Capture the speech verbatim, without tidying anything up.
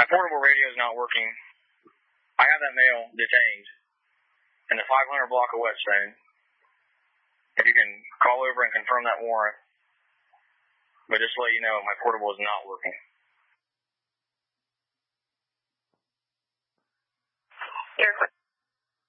portable radio is not working. I have that male detained in the five hundred block of Whetstone. If you can call over and confirm that warrant. But just to let you know, my portable is not working.